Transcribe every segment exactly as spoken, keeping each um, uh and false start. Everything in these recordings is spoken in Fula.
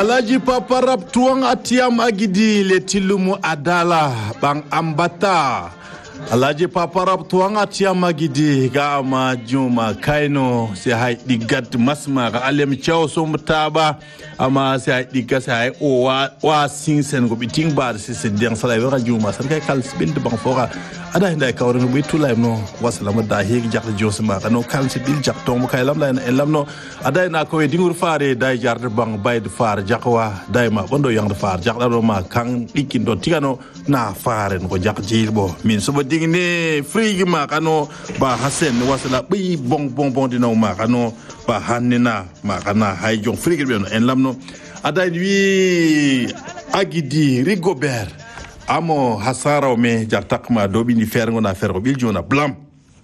Alaji paparap tuang atiam agidi letilumu adala bang ambata. Alaji paparap tuang atiam agidi ga ama juma kaino se hai digat masma ga alem chao somtaba ama se hai digat se hai o wa wa singsen go biting bar se se diang salai ga juma san kai kal bil de bang fora ada hinda ka wono bi tulay no wasalama da hegi jak josma ka no kal se bil jak to mo kay lam la en lam no ada na ko e dingur faare dai jar bang bayd faar jakwa dai ma bondo yang faar jak da ma kan dikin do tigano na faaren ko jak jilbo min so digne frigi ma kano ba hasen wasala bi bong bong bong dino ma kano ba hanina ma kana hay jong frigi be en lam no ada wi agidi rigobert amo hasaro me jartak ma dobi ni fer ngona fer bil jona blam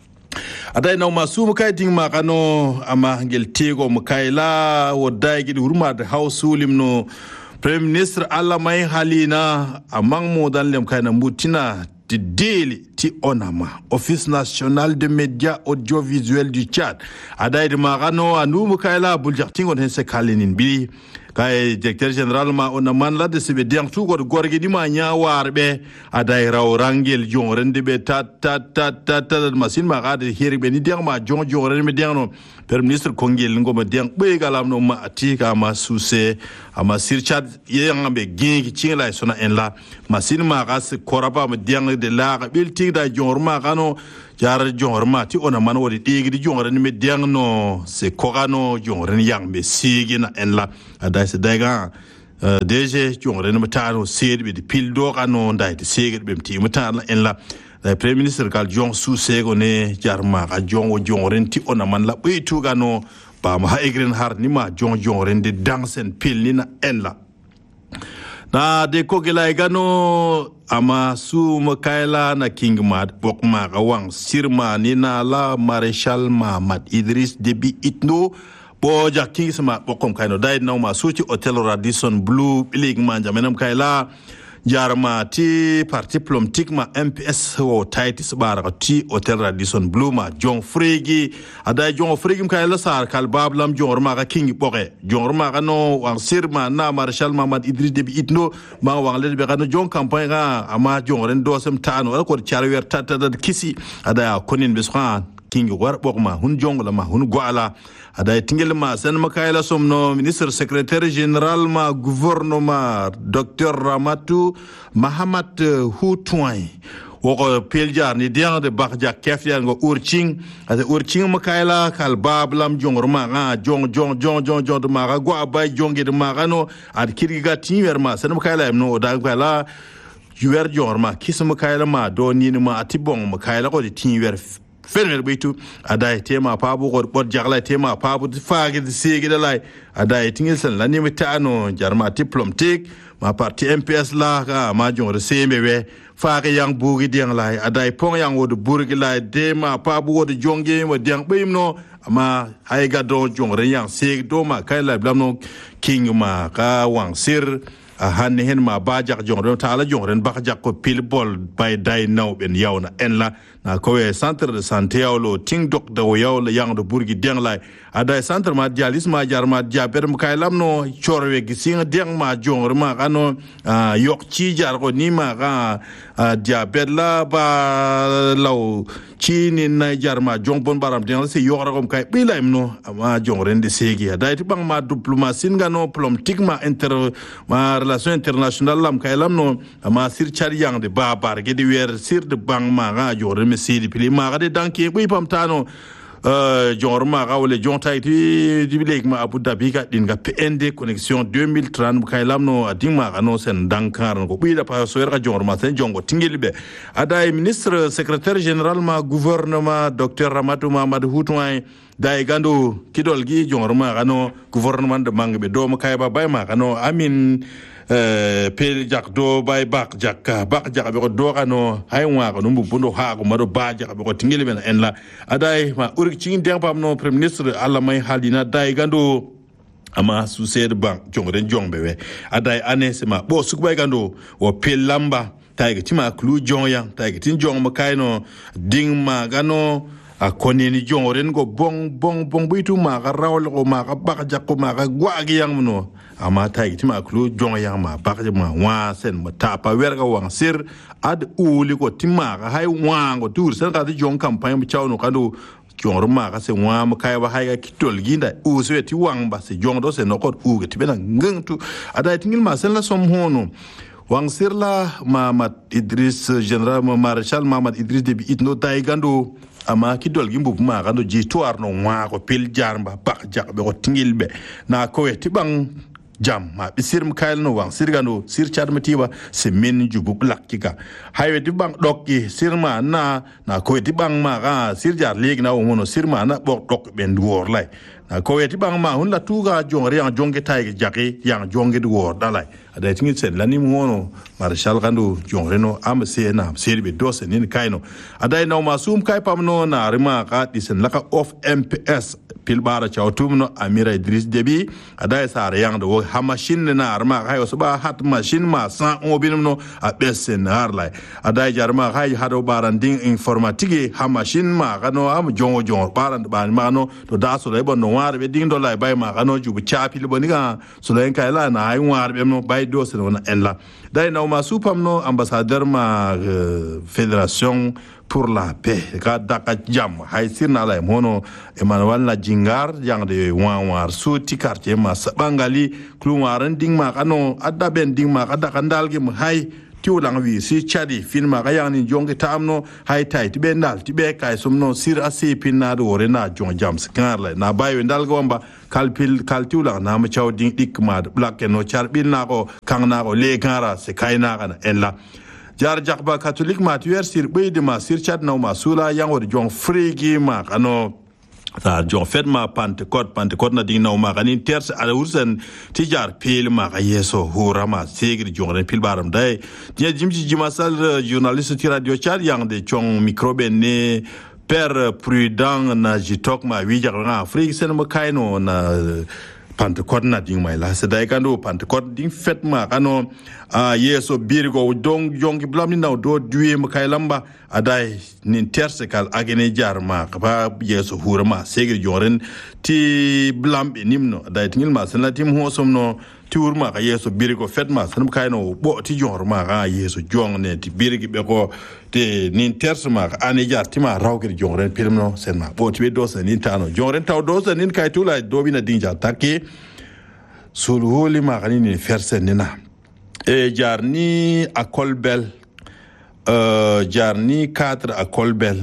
aday naw ma sumu kay ding ma kano ama ngel tego mo kay la wo day gidi hurma de hawsulim no premier ministre alla may halina amang mo dan lem kay na mutina de deli ti onama office national de médias audiovisuels du Tchad aday de ma kano anu mo kay la bul jartingon hen se kalinin bi kay directeur général ma on man la de sebe diang tu go gorgi di ma nya warbe aday raw rangel jon rende be tat tat tat tat masin ma ga de heri be ni diang ma jon jon rende diang no premier ministre kongel ngo ma diang be galam no ma atika ma suse ama sirchat yang be gingi chingla sona en la masin ma ga se koraba ma diang de la bil ti da jon ma ga no jar jon ma ti ona man wodi digi di jon rende me diang no se korano jon rende yang be sigina en la ada se daga deje jongre no matano sed be pil do kanu ndai de seged be mti matana en la the prime minister kal jong su sego ne jarma ka jongo jongren ti ona man la bitu gano ba ma egren har ni ma jong jongren de dansen pil ni na en la na de ko gela gano ama su makaila na king mad bokma ga wang sirma ni na la marechal Mahamad Idriss Déby Itno bo jakki sama bokom kayno dai naw ma suci hotel Radisson Blu bilig ma jamenam kayla jarma ti parti politique ma M P S o taiti sbara ti hotel Radisson Blu ma jong fregi ada jong fregi kayla sar kal bablam jong ma ga king boke jong ma ga no wang sirma na marshal Mahamad Idriss Déby Itno ma wang le be ga no jong campagne ga ama jong ren do sem tano ko charwer tata kisi ada konin besran king war bokma hun jong la ma hun gwala ada tingel ma sen makayla somno ministre secrétaire général ma gouvernement docteur Ramatu Mahamat Houtoin woko peljar ni diang de bakja kefya ngo urching ada urching makayla kal bablam jongorma nga jong jong jong jong jong de ma gwa bay jongi de ma no ad kirga tinwer ma sen makayla no da kala yuwer jongorma kisma makayla ma do ni ma atibong makayla ko de tinwer fermer bitu adai tema pabu ko bot jagla tema pabu faagi sigi da lai adai tingil san la nimi tano jarma diplomatique ma parti M P S la ga ma jong re sembe faagi yang bugi diang lai adai pong yang wodu burgi lai de ma pabu wodu jonge mo diang bimno ama hay ga do jong re yang sigi do ma kay lai blamno king ma ka wang sir hanne hen ma bajak jong re tala jong ren bakjak ko pil bol bay dai naw ben yawna en la na kowe centre de santé awlo ting dok da yaw la yang do burgi deng lai ada centre ma dialis ma jar ma diaber m kay lamno chorwe gi singa deng ma jong ma kano yok ci jar ko ni ma ga diabet la ba law ci ni na jar ma jong bon baram deng se yok ra ko kay bilaim no ma jong ren de segi ada ti bang ma diplomatie ngano politique ma inter ma relation internationale lam kay lamno ma sir char yang de ba bar ge de wer sir de bang ma ga jong mesidi pili ma gade danki bu pam tano euh jorma gawle jonta ti dibileg ma Abu Dhabi ka din ga P N D connexion deux mille trente kay lamno adima gano sen dankar ko bu da pa so era jorma sen jongo tingelibe aday ministre secrétaire général ma gouvernement docteur Ramatu Mahamat Houtoin dai gando kidol gi jorma gano gouvernement de mangbe do ma kay ba bay ma gano amin eh pel jak do bay bak jak bak jak be ko do gano hay wa ko numbu bundo ha ko mado ba jak be ko tingeli ben en la aday ma uri cin deng pam no premier ministre Allah may halina dai gando ama su sed bank jongren jongbe we aday ane se ma bo su bay gando wo pel lamba tay ga tima klu jong yang tay ga tin jong ma kayno ding ma gano a koni ni jongoren go bong bong bong bitu ma ga rawol go ma ga bak jakko ma ga gwagi yang no ama tay ti ma klu jong yang ma bak ma wa sen ma ta pa wer ga wang sir ad uli go ti ma ga hay wa go tur sen ka di jong campagne mu chaw no kando jong ma ga se wa ma kay ba hay ga kitol ginda u se ti wang ba se jong do se no ko u ga ti bena ngengtu ada tingil ma sen la som hono wang sir la Mahamad Idris General Marshal Mahamad Idris Déby Itno tay gando ama kidol gimbu ma gando jituar no wa ko pil jarba bak jak be ko tingilbe na ko ti bang jam ma bisir mkail no wang sir gando sir chad matiba se min jubu blak kika haywe ti bang dokki sir ma na na ko ti bang ma ga sir jar leg na wono sir ma na bok dok ben wor lay na ko ti bang ma hun la tuga jongre yang jonge tay jake yang jonge wor dalay ada tingil sen lani mono marshal gando jongre no am se na sir be dose nin kayno ada no masum kay pamno na rima ka disen laka of M P S pilbara chawtumno Amira Idris Déby ada sar yang do ha machine na arma hay osuba hat machine ma san obinno a besen harlay ada jarma hay hado baranding informatique ha machine ma gano am jongo jongo barand ban ma no to da so lay bonno war be ding do lay bay ma gano jubu chapil boniga so lay kay la na hay war be no bay do se wona ella day no ma supam no ambassadeur ma uh, fédération pour la paix ka daka jam hay sirna lay mono Emmanuel la jingar yang de wan war suti quartier ma sabangali kluwaran ding ma kano adda ben ding ma kada kandal ge hay tiulang wi si chadi fin ma ga yang ni jonge tamno hay tay ti ben dal ti be kay sumno sir asi pinna do rena jong jam skar la na bayo dal gomba kalpil kaltiulang na ma chaw ding dik ma black no charbin na ko kang na ko le kara se kay na kana ella jar jakba catholique ma tuer sir beide ma sir chat na ma sula yang wor jong frigi ma kano ta jong fet ma Pentecôte Pentecôte na ding na ma kanin ters ala ursen tijar pil ma yeso hura ma segri jong ren pil baram dai dia jimji jimasal journaliste ti radio chat yang de chong microbe ne père prudent na jitok ma wijar na afrique sen ma kaino na Pentecôte na ding mai la sedai kando Pentecôte ding fet ma kano a yeso birgo dong jongi blamni na do duwe ma kay lamba adai nin terse kal agene jar ma ba yeso hurma segir joren ti blambe nimno adai tingil ma sen la tim hosom no ti hurma ka yeso birgo fet ma sen kay no bo ti jorma ga yeso jong ne ti birgi be ko te nin terse ma ane jar ti ma rawgir joren pilmno sen ma bo ti be do sen nin tano joren taw do sen nin kay tula do bina dinja takki sul holi ma kanini fersen nina e jarni à Colbel euh jarni quatre à Colbel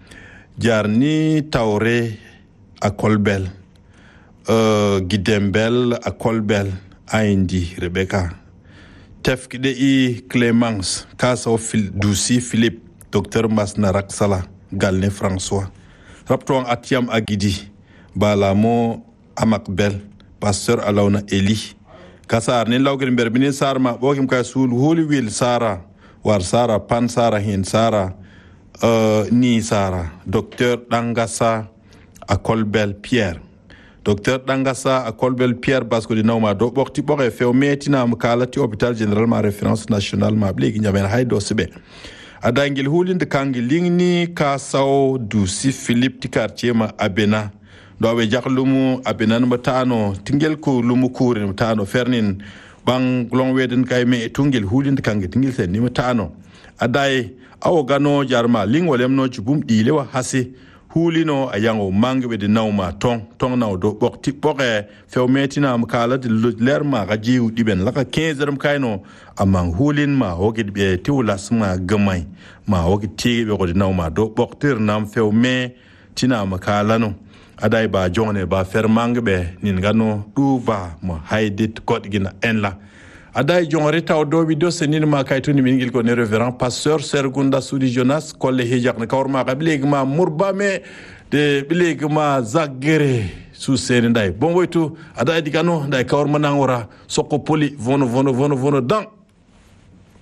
jarni Tauré à Colbel euh Guidembel à Colbel Aindi Rebecca tefkide i Clémence Kaso Phil Douci Philippe docteur Masna Raksala Galne François raptouan atiam agidi balamo amakbel pasteur Alawna Eli kasar ni lawgir berbini sarma bokim kay sul holi wil sara war sara pan sara hin sara euh ni sara docteur Dangassa à Colbel Pierre docteur Dangassa à Colbel Pierre basko di nawma do bokti boxe few metina am kalati hôpital général ma référence nationale ma bligi nyamen haydo sebe adangil hulinde kangi lingni ka saw du si Philippe ti quartier ma abena do be jaklumu abenan matano tingel ko lumu kure matano fernin bang long weden kay me tungel hulinde kangi tingel sen ni matano adai awo gano jarma lingolem no jubum dile wa hase hulino ayango mangbe de nawma tong tong naw do bokti poke fewmetina am kala de lerma gajiu diben laka quinze ram kayno amang hulin ma hogid be tiwlas ma gamay ma hogid tibe ko de nawma do boktir nam fewme tina am kala no adai ba jone ba fermangbe nin gano du ba mo haydit godgina enla adai jongre taw do video senin ma kaytuni min gil ko ne révérend pasteur Sergunda Soudi Jonas kolle hejak ne kawr ma qableg ma murba me de bileg ma zagere su sen nday bon woytu adai digano nday kawr ma nangora soko poli vono vono vono vono dan